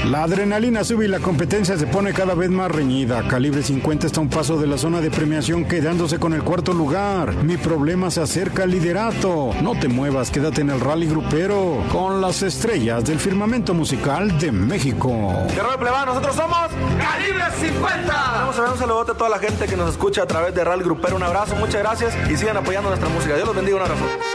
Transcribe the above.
La adrenalina sube y la competencia se pone cada vez más reñida. Calibre 50 está a un paso de la zona de premiación, quedándose con el cuarto lugar. Mi Problema se acerca al liderato. No te muevas, quédate en el rally grupero con las estrellas del firmamento musical de México. ¿Qué rollo, plebada? Nosotros somos Calibre 50. Vamos a ver un saludote a toda la gente que nos escucha a través de Rally Grupero. Un abrazo, muchas gracias y sigan apoyando nuestra música. Dios los bendiga, un abrazo.